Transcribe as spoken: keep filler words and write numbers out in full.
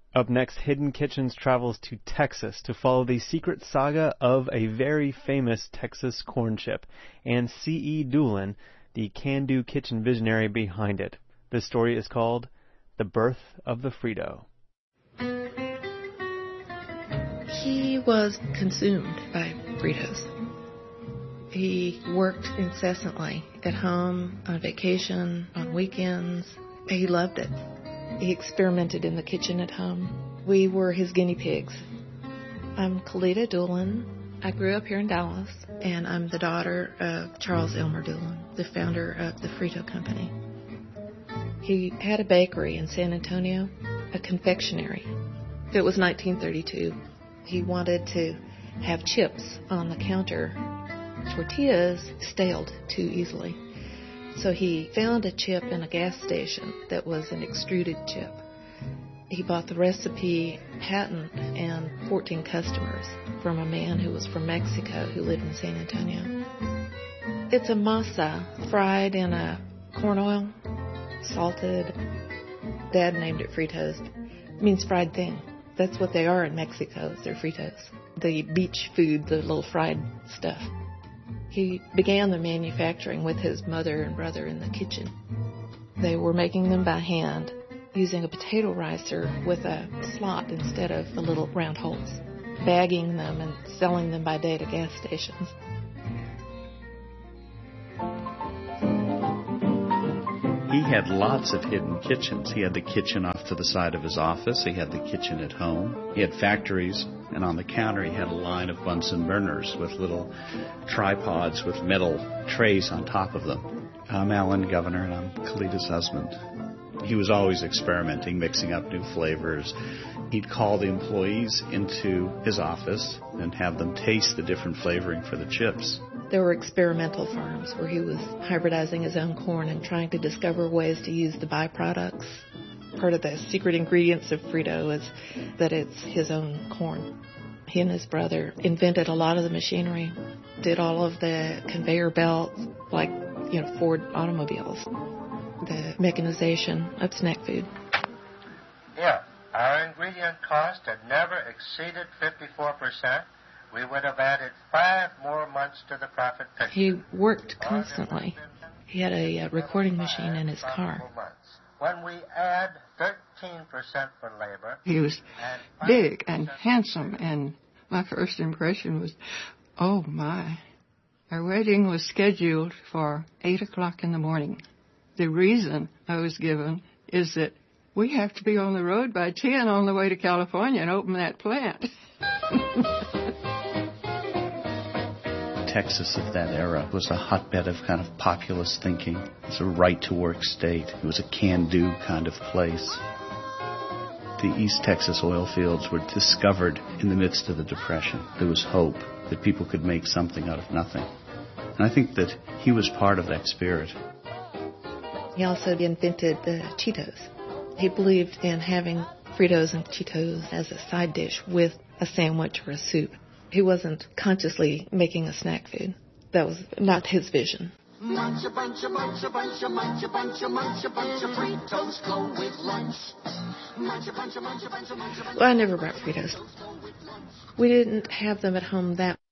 Up next, Hidden Kitchens travels to Texas to follow the secret saga of a very famous Texas corn chip and C E. Doolin, the can-do kitchen visionary behind it. This story is called The Birth of the Frito. He was consumed by Fritos. He worked incessantly at home, on vacation, on weekends. He loved it. He experimented in the kitchen at home. We were his guinea pigs. I'm Kalita Doolin. I grew up here in Dallas, and I'm the daughter of Charles Elmer Doolin, the founder of the Frito Company. He had a bakery in San Antonio, a confectionery. It was nineteen thirty-two. He wanted to have chips on the counter. Tortillas staled too easily. So he found a chip in a gas station that was an extruded chip. He bought the recipe, patent, and fourteen customers from a man who was from Mexico who lived in San Antonio. It's a masa fried in a corn oil, salted. Dad named it Fritos. It means fried thing. That's what they are in Mexico. They're Fritos. The beach food, the little fried stuff. He began the manufacturing with his mother and brother in the kitchen. They were making them by hand, using a potato ricer with a slot instead of the little round holes, bagging them and selling them by day to gas stations. He had lots of hidden kitchens. He had the kitchen off to the side of his office. He had the kitchen at home. He had factories, and on the counter he had a line of Bunsen burners with little tripods with metal trays on top of them. I'm Alan Governor, and I'm Kalita's husband. He was always experimenting, mixing up new flavors. He'd call the employees into his office and have them taste the different flavoring for the chips. There were experimental farms where he was hybridizing his own corn and trying to discover ways to use the byproducts. Part of the secret ingredients of Frito is that it's his own corn. He and his brother invented a lot of the machinery, did all of the conveyor belts, like, you know, Ford automobiles, the mechanization of snack food. If our ingredient cost had never exceeded fifty-four percent, we would have added five more months to the profit picture. He worked constantly. He had a uh, recording machine in his car. When we add thirteen percent for labor... He was big and handsome, and my first impression was, oh, my. Our wedding was scheduled for eight o'clock in the morning. The reason I was given is that we have to be on the road by ten on the way to California and open that plant. Texas of that era was a hotbed of kind of populist thinking. It was a right-to-work state. It was a can-do kind of place. The East Texas oil fields were discovered in the midst of the Depression. There was hope that people could make something out of nothing. And I think that he was part of that spirit. He also invented the Cheetos. He believed in having Fritos and Cheetos as a side dish with a sandwich or a soup. He wasn't consciously making a snack food. That was not his vision. Munch a bunch, a bunch, a bunch, a munch, a bunch, a munch, a bunch of Fritos go with lunch. Munch a bunch, a munch, a bunch, a munch, a bunch. Well, I never brought Fritos. We didn't have them at home that